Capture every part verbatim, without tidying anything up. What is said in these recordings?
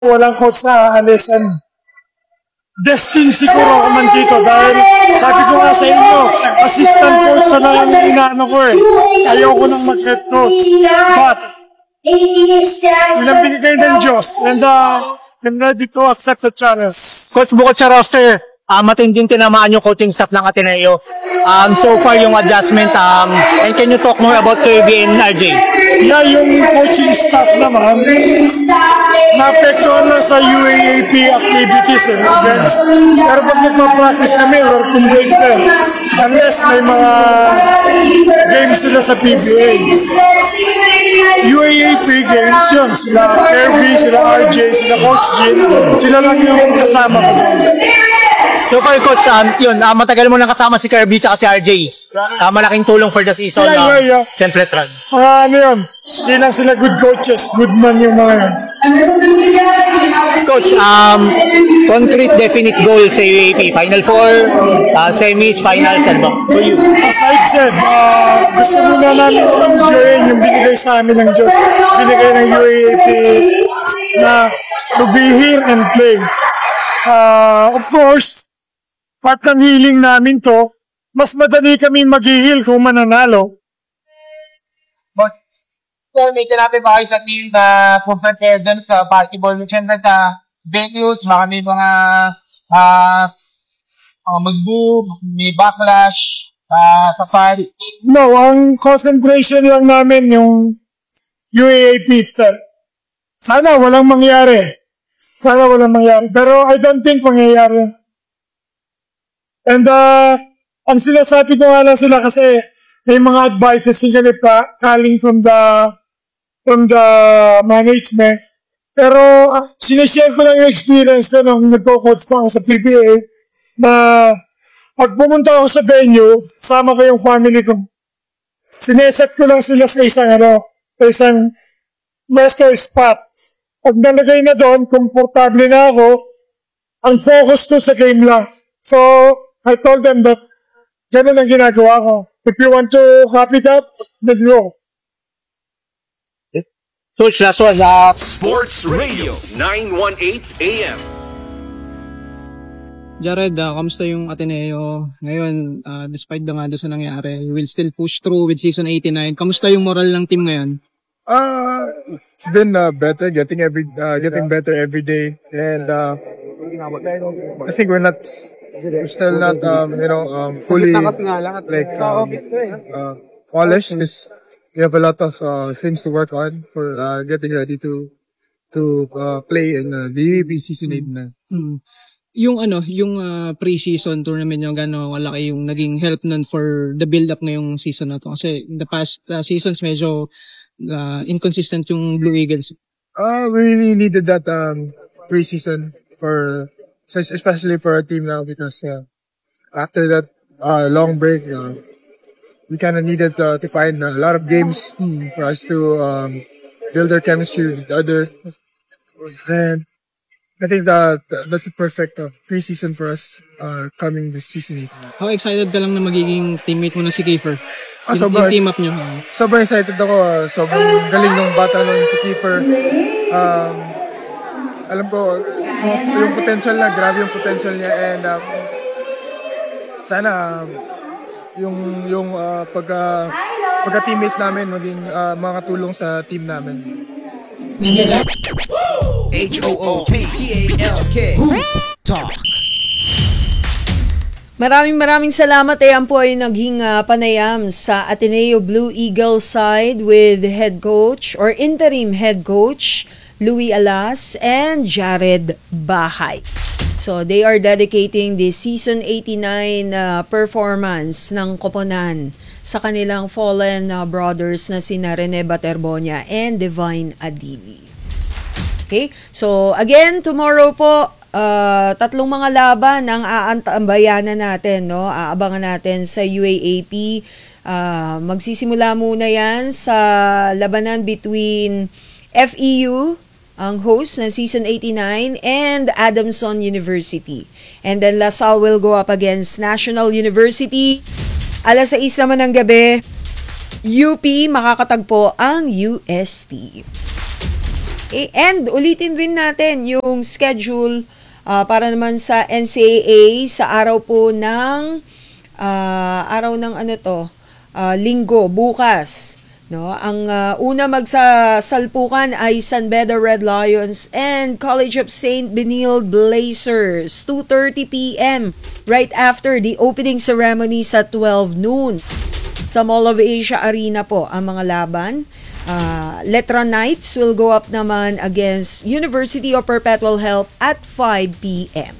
walang coach sa alisan. Destined siguro ako man dito dahil sabi ko nga sa inyo, assistant coach na lang ang inaano ko eh. Ayoko nang mag-head coach. But, yun ang binigay ng Diyos and uh, I'm ready to accept the challenge. Coach, bukod sa roster, uh, matinding tinamaan yung coaching staff ng Ateneo. Um, so far yung adjustment, um, and can you talk more about Kirby and R J? Yeah, yung coaching staff naman, na-apektuhan na sa U A A P activities and events. Pero pag nagpa-practice kami, we're completed. Unless may mga games sila sa P B A. U A A P games yun. Sila Kirby, sila R J, sila Coach Jin. Sila lang yung kasama ko. So far, Coach, um, yun, uh, matagal mo nang kasama si Kirby at si R J. Uh, malaking tulong for the season. Yeah, uh, yeah, yeah. Central Trans. Mga ano yun, hindi lang sila good coaches, good man yung mga yun. Coach, um, concrete definite goal sa U A A P, Final Four, uh, semis, finals, ano ba? For you? Aside said, uh, gusto muna namin enjoyin yung binigay sa amin ng Diyos. Binigay ng U A A P na to be here and play. Uh, of course, part ng healing namin to, mas madali kami mag-heal kung mananalo. But, so, may tinabi ba kayo sa team na prepare dun sa basketball? Siyempre sa venues, baka may mga uh, uh, mag-boom, may backlash, uh, sa fight. No, ang concentration lang namin yung U A A P itself. Sana walang mangyari. Sana walang mangyari. Pero I don't think mangyayari. And uh, ang sinasabi ko nga lang sila kasi may mga advices sila pa calling from the from the management. Pero uh, sinashare ko lang yung experience ko nung nagpo-coach pa ako sa P B A na pag pumunta ako sa venue, sama ko yung family ko. Sineset ko lang sila sa isang ano, sa isang master spot. Pag nalagay na doon, komportable na ako, ang focus ko sa game lang. So, I told them that ganun ang ginagawa ko. If you want to happy that, then go. Coach, last one. Uh, Sports Radio nine eighteen A M. Jared, uh, kamusta yung Ateneo? Ngayon, uh, despite the nga doon sa nangyari, you will still push through with season eighty-nine. Kamusta yung moral ng team ngayon? Uh, it's been uh, better, getting every uh, getting better every day, and uh, I think we're not, we're still not, um, you know, um, fully like um, uh, polished. This, we have a lot of uh, things to work on for uh, getting ready to to uh, play in uh, the U A A P season eight na. Hmm. Yung ano, yung uh, pre-season tournament nyo, gano'ng malaki yung naging help nun for the build-up ngayong season na to? Kasi in the past uh, seasons, medyo Uh, inconsistent yung Blue Eagles. Uh, we really needed that um, preseason for, especially for our team now because uh, after that uh, long break, uh, we kind of needed uh, to find a lot of games hmm, for us to um, build our chemistry with the other. And I think that that's a perfect uh, preseason for us uh, coming this season. How excited ka lang na magiging teammate mo na si Kiefer? Ah, yung, sobrang, yung team up nyo. Sobrang excited ako. Uh, sobrang galing ng bata nun si Kiefer. Um, alam ko, yung potential na, grabe yung potential niya. And um, sana um, yung, yung uh, pagka, pagka-teammates namin maging uh, makatulong sa team namin. H O O P T A L K Talk. Maraming maraming salamat. Ayan po ay naging uh, panayam sa Ateneo Blue Eagles side with head coach or interim head coach Louie Alas and Jared Bahay. So they are dedicating the season eighty-nine uh, performance ng Koponan sa kanilang fallen uh, brothers na sina Rene Baterbonia and Divine Adili. Okay? So again, tomorrow po Uh, tatlong mga laban ang aantambayanan natin, no? Aabangan natin sa U A A P. Uh, magsisimula muna yan sa labanan between F E U, ang host ng season eighty-nine, and Adamson University. And then LaSalle will go up against National University. alas sais naman ng gabi, U P makakatagpo ang U S T. Okay? And ulitin rin natin yung schedule ah, para naman sa N C A A sa araw po ng ah, araw ng ano to, ah, linggo, bukas. No, ang ah, una magsasalpukan ay San Beda Red Lions and College of Saint Benilde Blazers, two thirty p.m. right after the opening ceremony sa twelve noon. Sa Mall of Asia Arena po ang mga laban. Uh, Letra Knights will go up naman against University of Perpetual Help at five p.m.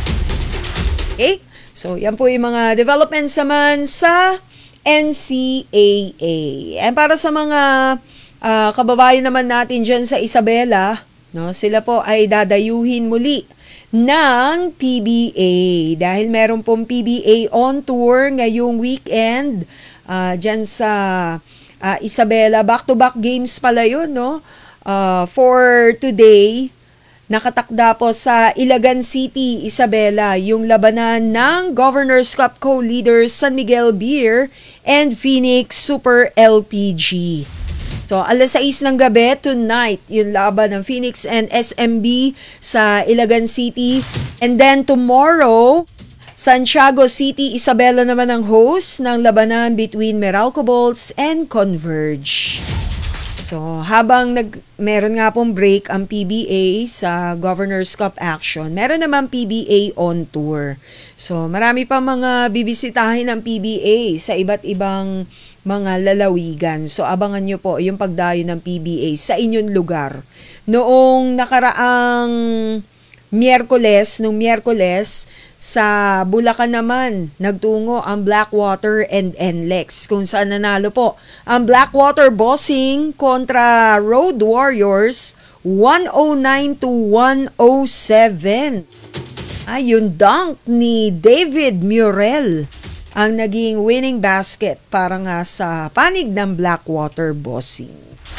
Okay? So, yan po yung mga developments naman sa N C A A. And para sa mga uh, kababayan naman natin dyan sa Isabela, no, sila po ay dadayuhin muli ng P B A dahil meron pong P B A on tour ngayong weekend uh, dyan sa uh, Isabela. Back-to-back games pala yun, no? Uh, for today, nakatakda po sa Ilagan City, Isabela, yung labanan ng Governor's Cup co-leaders San Miguel Beer and Phoenix Super L P G. So, alas sais ng gabi tonight, yung laban ng Phoenix and S M B sa Ilagan City. And then tomorrow, Santiago City, Isabela naman ang host ng labanan between Meralco Bolts and Converge. So, habang nag, meron nga pong break ang P B A sa Governor's Cup action, meron naman P B A on tour. So, marami pa mga bibisitahin ng P B A sa iba't ibang mga lalawigan. So, abangan nyo po yung pagdayo ng P B A sa inyong lugar. Noong nakaraang Miyerkules, nung Miyerkules, sa Bulacan naman, nagtungo ang Blackwater and N L E X, kung saan nanalo po ang Blackwater Bossing kontra Road Warriors, one oh nine to one oh seven. Ay, yung dunk ni David Murrell ang naging winning basket para nga sa panig ng Blackwater Bossing.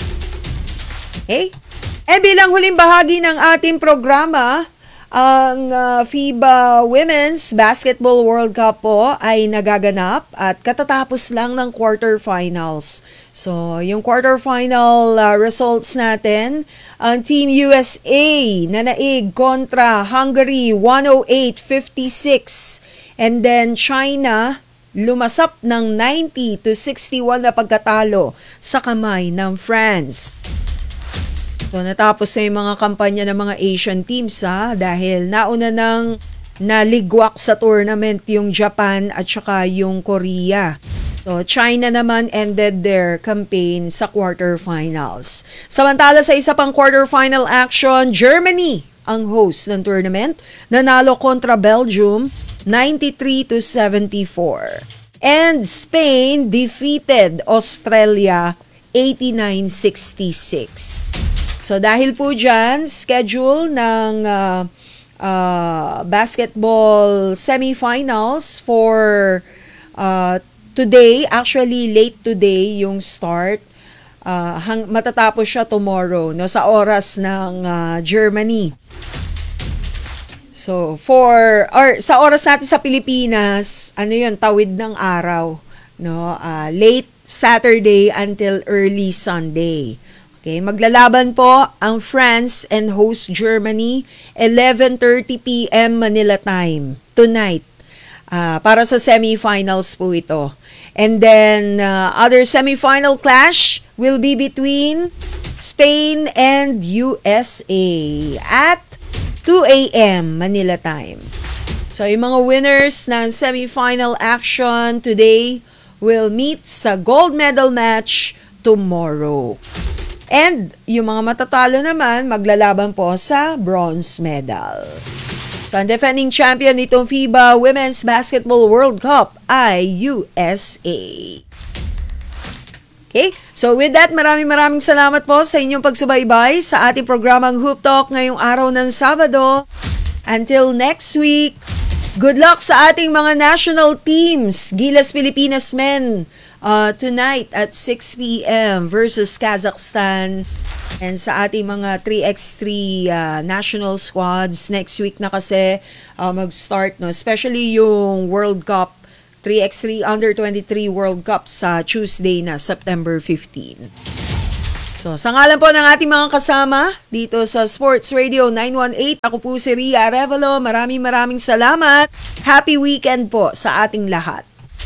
Okay? Eh, bilang huling bahagi ng ating programa, ang uh, FIBA Women's Basketball World Cup po ay nagaganap at katatapos lang ng quarterfinals. So, yung quarterfinal uh, results natin, ang Team U S A nanaig kontra Hungary one oh eight fifty-six, and then China lumasap ng ninety to sixty-one na pagkatalo sa kamay ng France. So, natapos na yung mga kampanya ng mga Asian teams ha, dahil nauna nang naligwak sa tournament yung Japan at saka yung Korea. So, China naman ended their campaign sa quarterfinals. Samantala sa isa pang quarterfinal action, Germany ang host ng tournament, nanalo kontra Belgium ninety-three to seventy-four. And Spain defeated Australia eighty-nine sixty-six. So dahil po dyan, schedule ng uh, uh, basketball semifinals for uh, today, actually late today yung start, uh, hang, matatapos siya tomorrow, no, sa oras ng uh, Germany. So for, or sa oras natin sa Pilipinas, ano yun, tawid ng araw, no, uh, late Saturday until early Sunday. Okay, maglalaban po ang France and host Germany, eleven thirty p.m. Manila time tonight. Uh, para sa semifinals po ito. And then uh, other semifinal clash will be between Spain and U S A at two a.m. Manila time. So yung mga winners ng semifinal action today will meet sa gold medal match tomorrow. And yung mga matatalo naman, maglalaban po sa bronze medal. So, ang defending champion nitong FIBA Women's Basketball World Cup ay U S A. Okay? So, with that, maraming maraming salamat po sa inyong pagsubaybay sa ating programang Hoop Talk ngayong araw ng Sabado. Until next week, good luck sa ating mga national teams. Gilas Pilipinas Men Uh, tonight at six p.m. versus Kazakhstan, and sa ating mga three by three uh, national squads next week na kasi uh, mag-start, no, especially yung World Cup three by three under twenty-three World Cup sa Tuesday na September fifteenth. So, sa ngalan po ng ating mga kasama dito sa Sports Radio nine one eight, ako po si Ria Arevalo. Maraming maraming salamat. Happy weekend po sa ating lahat.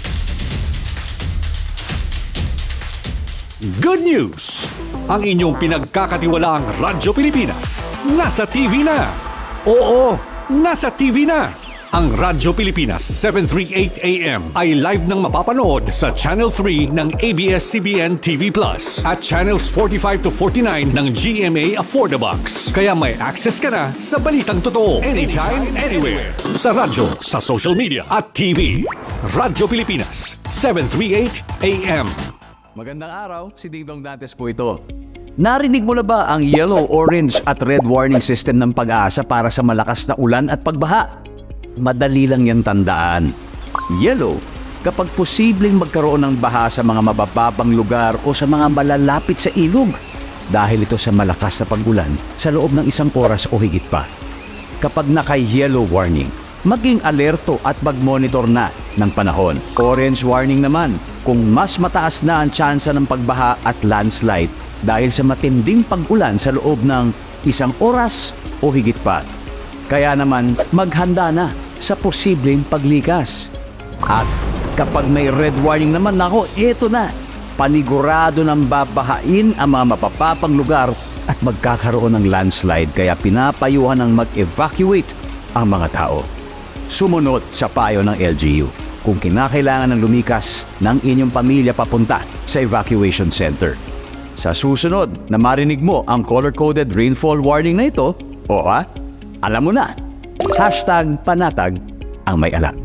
Good news! Ang inyong pinagkakatiwalaang Radyo Pilipinas nasa T V na. Oo, nasa T V na. Ang Radyo Pilipinas seven thirty-eight A M ay live nang mapapanood sa Channel three ng A B S C B N T V Plus at Channels forty-five to forty-nine ng G M A Affordabox. Kaya may access ka na sa balitang totoo anytime, anywhere. Sa radyo, sa social media at T V. Radyo Pilipinas seven thirty-eight A M. Magandang araw, si Dingdong Dantes po ito. Narinig mo na ba ang yellow, orange at red warning system ng Pag-asa para sa malakas na ulan at pagbaha? Madali lang yan tandaan. Yellow, kapag posibleng magkaroon ng baha sa mga mabababang lugar o sa mga malalapit sa ilog dahil ito sa malakas na pag-ulan sa loob ng isang oras o higit pa. Kapag naka-yellow warning, maging alerto at mag-monitor na ng panahon. Orange warning naman, kung mas mataas na ang tsansa ng pagbaha at landslide dahil sa matinding pag-ulan sa loob ng isang oras o higit pa. Kaya naman, maghanda na sa posibleng paglikas. At kapag may red warning naman, nako, eto na. Panigurado ng babahain ang mga mapapapang lugar at magkakaroon ng landslide. Kaya pinapayuhan ng mag-evacuate ang mga tao. Sumunod sa payo ng L G U kung kinakailangan ng lumikas ng inyong pamilya papunta sa evacuation center. Sa susunod na marinig mo ang color-coded rainfall warning na ito, o ha, alam mo na, hashtag panatag ang may alam.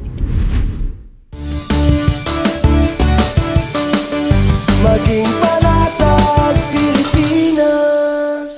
Maging panatag Pilipinas.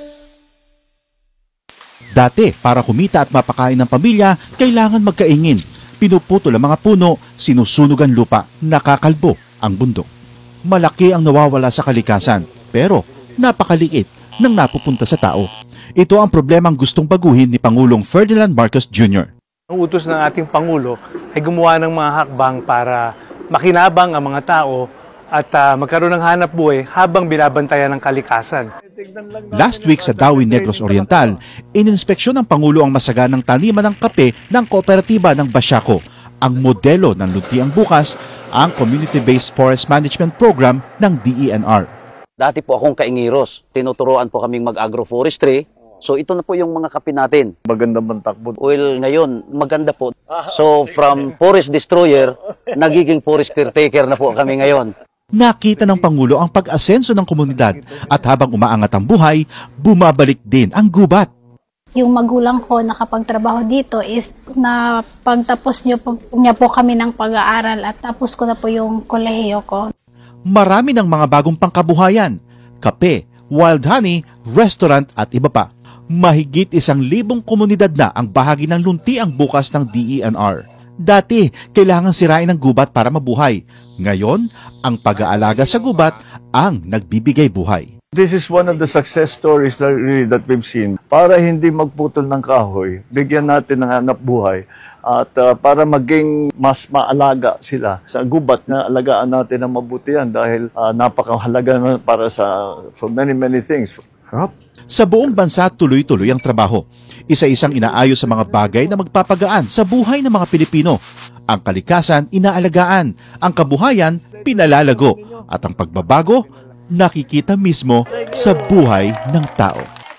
Dati, para kumita at mapakain ng pamilya, kailangan magkaingin. Pinuputol ang mga puno, sinusunog ang lupa, nakakalbo ang bundok. Malaki ang nawawala sa kalikasan, pero napakaliit nang napupunta sa tao. Ito ang problemang gustong baguhin ni Pangulong Ferdinand Marcos Junior Ang utos ng ating Pangulo ay gumawa ng mga hakbang para makinabang ang mga tao at uh, magkaroon ng hanap buhay habang binabantayan ng kalikasan. Last week sa Dawi Negros Oriental, ininspeksyon ng Pangulo ang masaganang taniman ng kape ng kooperatiba ng Basiaco. Ang modelo ng Luntiang Bukas, ang Community-Based Forest Management Program ng D E N R. Dati po akong kaingiros. Tinuturoan po kaming mag-agroforestry. So ito na po yung mga kape natin. Maganda bang takbo? Well, ngayon, maganda po. So from forest destroyer, nagiging forest caretaker na po kami ngayon. Nakita ng Pangulo ang pag-asenso ng komunidad at habang umaangat ang buhay, bumabalik din ang gubat. Yung magulang ko nakapagtrabaho dito is na pagtapos niyo po, niya po kami ng pag-aaral at tapos ko na po yung kolehiyo ko. Marami ng mga bagong pangkabuhayan, kape, wild honey, restaurant at iba pa. Mahigit isang libong komunidad na ang bahagi ng Luntiang Bukas ng D E N R. Dati, kailangan sirain ng gubat para mabuhay. Ngayon, ang pag-aalaga sa gubat ang nagbibigay buhay. This is one of the success stories that, really, that we've seen. Para hindi magputol ng kahoy, bigyan natin ng hanap buhay at uh, para maging mas maalaga sila sa gubat na alagaan natin ng mabuti yan dahil uh, napakahalaga na para sa for many many things. Harap. Sa buong bansa, tuloy-tuloy ang trabaho. Isa-isang inaayos sa mga bagay na magpapagaan sa buhay ng mga Pilipino. Ang kalikasan, inaalagaan. Ang kabuhayan, pinalalago. At ang pagbabago, nakikita mismo sa buhay ng tao.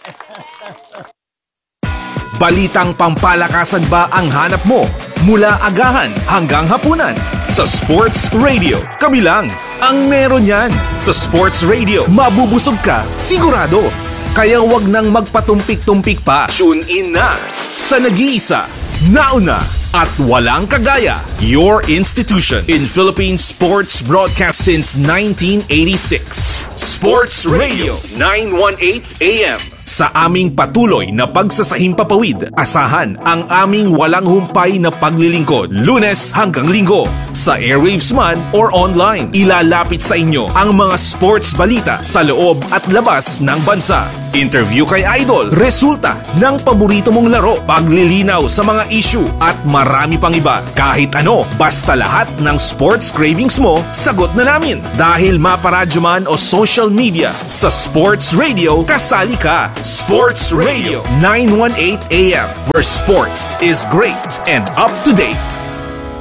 Balitang pampalakasan ba ang hanap mo? Mula agahan hanggang hapunan. Sa Sports Radio, kami lang ang meron yan. Sa Sports Radio, mabubusog ka, sigurado. Kaya wag nang magpatumpik-tumpik pa. Tune in na sa nag-iisa, nauna at walang kagaya. Your institution in Philippine sports broadcast since nineteen eighty-six. Sports Radio nine eighteen A M. Sa aming patuloy na pagsasahimpapawid, asahan ang aming walang humpay na paglilingkod. Lunes hanggang Linggo, sa airwaves man or online, ilalapit sa inyo ang mga sports balita sa loob at labas ng bansa. interview kay idol, resulta ng paborito mong laro, paglilinaw sa mga issue at marami pang iba. Kahit ano, basta lahat ng sports cravings mo, sagot na namin. Dahil maparadyo man o social media, sa Sports Radio, kasali ka. Sports Radio nine eighteen A M, where sports is great and up to date.